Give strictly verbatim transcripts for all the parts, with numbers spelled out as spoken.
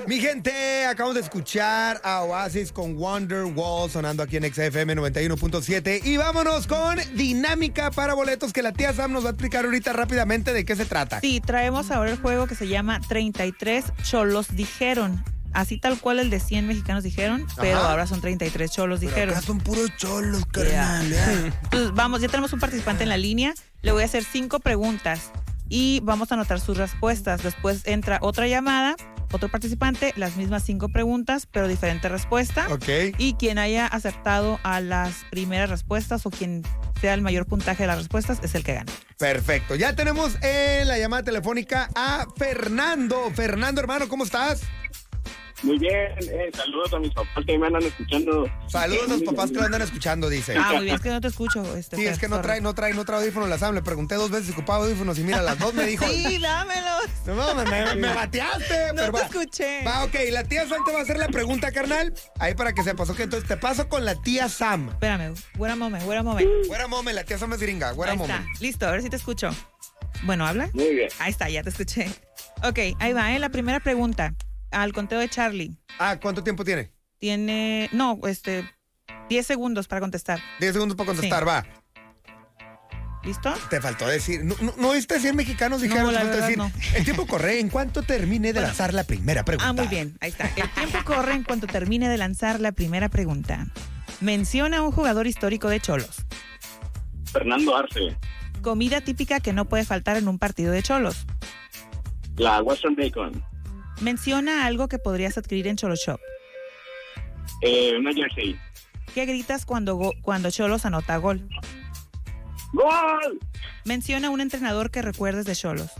Mi gente, acabamos de escuchar a Oasis con Wonderwall sonando aquí en X F M noventa y uno punto siete. Y vámonos con dinámica para boletos que la tía Sam nos va a explicar ahorita rápidamente de qué se trata. Sí, traemos ahora el juego que se llama treinta y tres cholos dijeron. Así tal cual el de cien mexicanos dijeron, pero Ajá. ahora son treinta y tres cholos Pero dijeron. acá son puros cholos, carnal. Yeah. ¿eh? Entonces, vamos, ya tenemos un participante en la línea. Le voy a hacer cinco preguntas y vamos a anotar sus respuestas. Después entra otra llamada, otro participante, las mismas cinco preguntas, pero diferente respuesta. Ok. Y quien haya acertado a las primeras respuestas o quien sea el mayor puntaje de las respuestas es el que gana. Perfecto. Ya tenemos en la llamada telefónica a Fernando. Fernando, hermano, ¿cómo estás? Muy bien, eh, saludos a mis papás que me andan escuchando. Saludos a los papás que lo andan escuchando, dice. Ah, muy bien, es que no te escucho. Este, Sí, Fer, es que no sorry. trae, no trae, no trae audífonos la Sam. Le pregunté dos veces si ocupaba audífonos y mira, las dos me dijo. Sí, dámelos. No, me, me, me bateaste. No pero te va. escuché. Va, ok, la tía Sam te va a hacer la pregunta, carnal. Ahí para que sepas, ok, entonces te paso con la tía Sam. Espérame, wait a moment, wait a moment. Güera mome, la tía Sam es gringa, güera Ahí mome. está, listo, a ver si te escucho. Bueno, ¿habla? Muy bien. Ahí está, ya te escuché. Ok, ahí va, ¿eh? La primera pregunta. Al conteo de Charlie. Ah, ¿cuánto tiempo tiene? Tiene, no, este, diez segundos para contestar. diez segundos para contestar, Sí. va. ¿Listo? Te faltó decir, ¿no, no, no viste cien mexicanos dijeron? No, la Te faltó verdad, decir, no. el tiempo corre en cuanto termine de Bueno. lanzar la primera pregunta. Ah, muy bien, ahí está. El tiempo corre en cuanto termine de lanzar la primera pregunta. Menciona un jugador histórico de Cholos. Fernando Arce, Comida típica que no puede faltar en un partido de Cholos. la Western Bacon, Menciona algo que podrías adquirir en Cholo Shop. eh, una jersey. ¿Qué gritas cuando, go- cuando Cholos anota gol? ¡Gol! Menciona un entrenador que recuerdes de Cholos.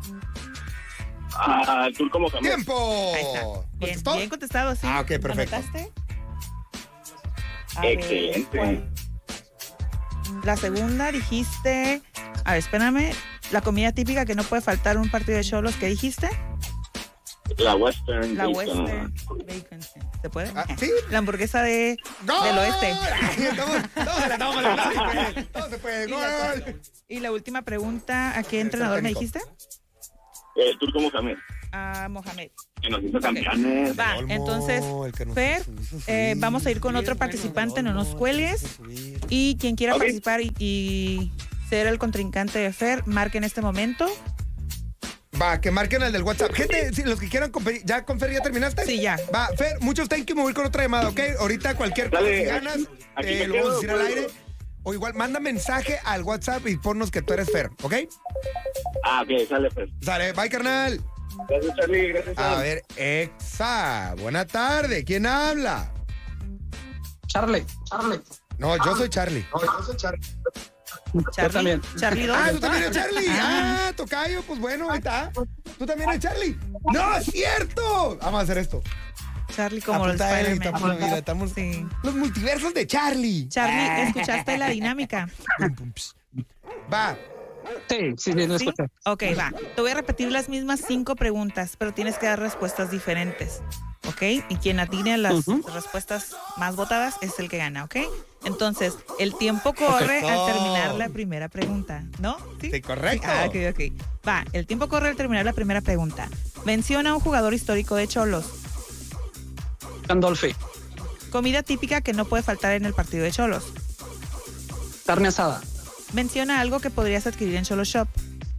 Ah, Turco Mohamed. ¡Tiempo! Ahí está. Bien, ¿Contestó? bien contestado, sí. Ah, ok, perfecto. ¿Anotaste? A ver, Excelente. ¿cuál? La segunda dijiste... A ver, espérame. La comida típica que no puede faltar en un partido de Cholos, ¿qué dijiste? La Western La Bacon. Western Bacon. ¿Se puede? Ah, ¿sí? La hamburguesa de, ¡Gol! del oeste. Estamos, estamos en la toma, la toma, todo se puede. Y la, ¡Gol! y la última pregunta, ¿a qué entrenador me dijiste? Eh, Turco Mohamed, A Mohamed. que nos hizo Ok. campeones. Va, Olmo, entonces, el que nos Fer, hizo subir. eh, vamos a ir con otro participante, no nos cuelgues. Y quien quiera Ok. participar y, y ser el contrincante de Fer, marque en este momento. Va, que marquen el del WhatsApp. Gente, si los que quieran con Fer, ¿ya con Fer ya terminaste? Sí, ya. Va, Fer, muchos thank you, me voy con otra llamada, ¿ok? Ahorita cualquier cosa Dale, si ganas, aquí te me lo vamos a quedo, decir al pues. aire. O igual, manda mensaje al WhatsApp y ponnos que tú eres Fer, ¿ok? Ah, ok, sale pues. Sale, bye, carnal. Gracias, Charlie. Gracias, A Sam. ver, Exa, buena tarde, ¿quién habla? Charlie, Charlie. No, yo soy Charlie. No, yo soy Charlie. Charlie, también. Charlie dos. Ah, tú también eres Charlie. Ah. Ah, tocayo, pues bueno, ahí está. Tú también eres Charlie. ¡No, es cierto! Vamos a hacer esto. Charlie como los Apunta él, Spider-Man. estamos- mira, estamos- Sí. Los multiversos de Charlie. Charlie, ¿escuchaste la dinámica? Pum, pum, ps. Va, Sí, sí, sí, lo ¿Sí? escuché. Ok, va. Te voy a repetir las mismas cinco preguntas, pero tienes que dar respuestas diferentes. ¿Ok? Y quien atine a las Ujú. respuestas más votadas es el que gana, ¿ok? Entonces, el tiempo corre Ok. al terminar la primera pregunta, ¿no? sí, correcto. Ah, ok, ok. Va, el tiempo corre al terminar la primera pregunta. Menciona un jugador histórico de Cholos. Gandolfi, Comida típica que no puede faltar en el partido de Cholos. carne asada, Menciona algo que podrías adquirir en Cholo Shop.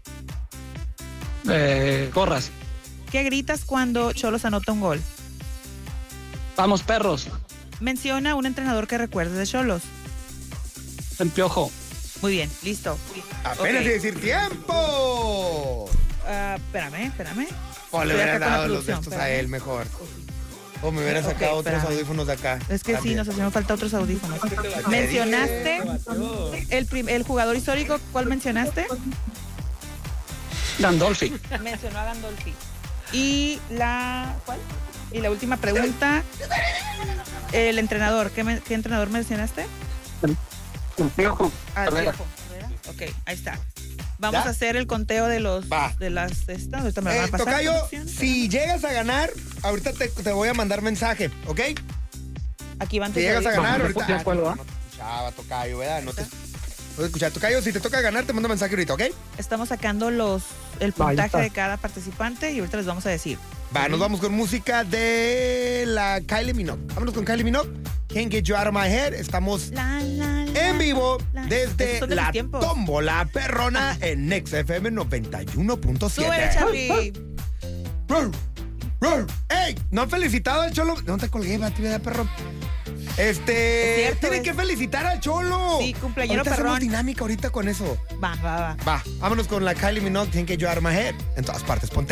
eh, gorras, ¿Qué gritas cuando Cholos anota un gol? vamos perros, Menciona un entrenador que recuerdes de Cholos. el piojo, Muy bien, listo. Apenas Ok. de decir tiempo. Ah, espérame, espérame. O le Estoy hubiera acá con la dado los de producción, estos a espérame. él mejor. O me hubiera Ok, sacado otros espérame. audífonos de acá. Es que sí, También. nos hacían falta otros audífonos. Mencionaste el, prim- el jugador histórico, ¿cuál mencionaste? Gandolfi, Mencionó a Gandolfi. Y la ¿cuál? Y la última pregunta, el entrenador, ¿qué, me- qué entrenador mencionaste? el piojo, Ah, Herrera. Piojo Herrera. Ok, ahí está. Vamos ¿Ya? a hacer el conteo de los Va. de las estas. Ahorita me lo van Eh, a pasar. tocayo, producción. si llegas a ganar, ahorita te, te voy a mandar mensaje, ¿ok? Aquí van Si tus llegas a audífonos. ganar, No, ahorita. ¿de acuerdo, Ah, ah? no te escuchaba, tocayo, ¿verdad? No te, no te escuchaba. Tocayo, si te toca ganar, te mando mensaje ahorita, ¿ok? Estamos sacando los el Va, ya puntaje está. de cada participante y ahorita les vamos a decir. Va, nos vamos con música de la Kylie Minogue. Vámonos con Kylie Minogue. Can't Get You Out of My Head. Estamos La, la, la, en vivo la. desde Estos son de la mis tiempos. tómbola perrona en Nexa F M noventa y uno punto Súbele, siete. Charlie. Rur, rur. ¡Ey! ¿No han felicitado al Cholo? No te colgué, Bati, ¿verdad, perro? Este. Es cierto, Tienen es- que felicitar al Cholo. Sí, cumpleañero Ahorita hacemos perrón. dinámica ahorita con eso. Va, va, va. Va, vámonos con la Kylie Minogue. Can't Get You Out of My Head. En todas partes, ponte